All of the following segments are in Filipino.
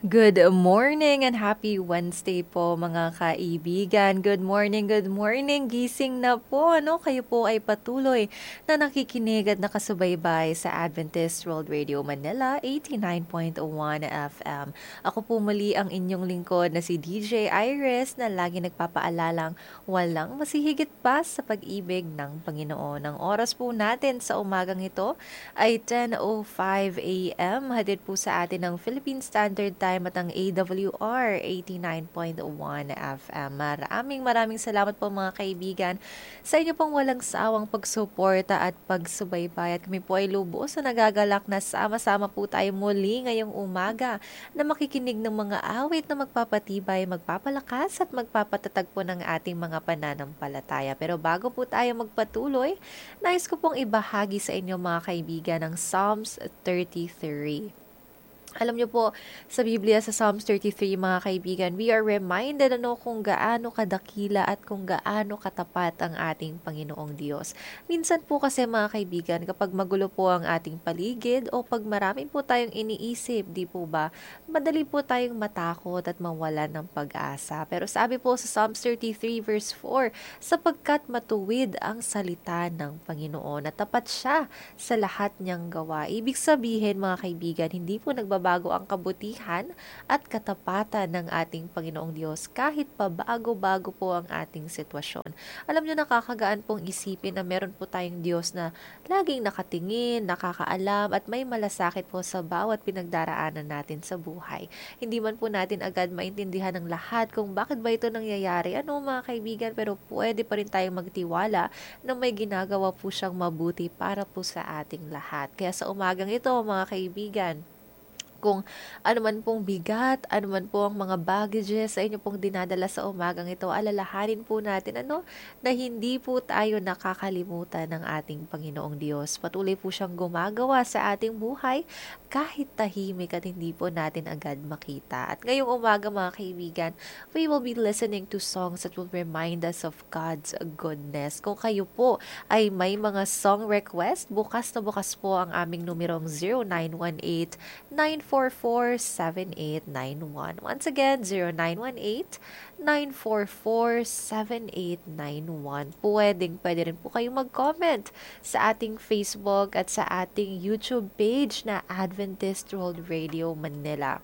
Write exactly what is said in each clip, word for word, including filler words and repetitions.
Good morning and happy Wednesday po mga kaibigan. Good morning, good morning. Gising na po, ano? Kayo po ay patuloy na nakikinig at nakasubaybay sa Adventist World Radio Manila eighty-nine point one F M. Ako po muli ang inyong lingkod na si D J Iris na lagi nagpapaalalang walang masihigit pa sa pag-ibig ng Panginoon. Ang oras po natin sa umagang ito ay ten oh five a m Hatid po sa atin ng Philippine Standard Time at ang A W R eighty-nine point one F M. Maraming maraming salamat po mga kaibigan sa inyo pong walang sawang pagsuporta at pagsubaybay. At kami po ay lubos na nagagalak na sama-sama po tayo muli ngayong umaga na makikinig ng mga awit na magpapatibay, magpapalakas at magpapatatag po ng ating mga pananampalataya. Pero bago po tayo magpatuloy, nais ko pong ibahagi sa inyo mga kaibigan ang Psalms thirty-three. Alam niyo po, sa Biblia, sa Psalms thirty-three, mga kaibigan, we are reminded ano kung gaano kadakila at kung gaano katapat ang ating Panginoong Diyos. Minsan po kasi mga kaibigan, kapag magulo po ang ating paligid o pag marami po tayong iniisip, di po ba, madali po tayong matakot at mawalan ng pag-asa. Pero sabi po sa Psalms thirty-three verse four, sapagkat matuwid ang salita ng Panginoon at tapat siya sa lahat niyang gawa. Ibig sabihin mga kaibigan, hindi po nagbabago bago ang kabutihan at katapatan ng ating Panginoong Diyos kahit pa bago-bago po ang ating sitwasyon. Alam niyo, nakakagaan pong isipin na meron po tayong Diyos na laging nakatingin, nakakaalam at may malasakit po sa bawat pinagdaraanan natin sa buhay. Hindi man po natin agad maintindihan ng lahat kung bakit ba ito nangyayari, ano mga kaibigan, pero pwede pa rin tayong magtiwala na may ginagawa po siyang mabuti para po sa ating lahat. Kaya sa umagang ito mga kaibigan, kung ano man pong bigat, ano man po ang mga baggages sa inyo pong dinadala sa umagang ito, alalahanin po natin ano, na hindi po tayo nakakalimutan ng ating Panginoong Diyos. Patuloy po siyang gumagawa sa ating buhay kahit tahimik at hindi po natin agad makita. At ngayong umaga mga kaibigan, we will be listening to songs that will remind us of God's goodness. Kung kayo po ay may mga song request, bukas na bukas po ang aming numerong zero nine one eight nine four four seven eight nine one. Once again, zero nine one eight nine four four seven eight nine one. Pwedeng pwede rin po kayong mag-comment sa ating Facebook at sa ating YouTube page na Adventist World Radio Manila.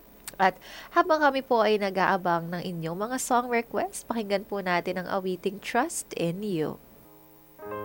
At habang kami po ay nag-aabang ng inyong mga song request, pakinggan po natin ang awiting Trust in You.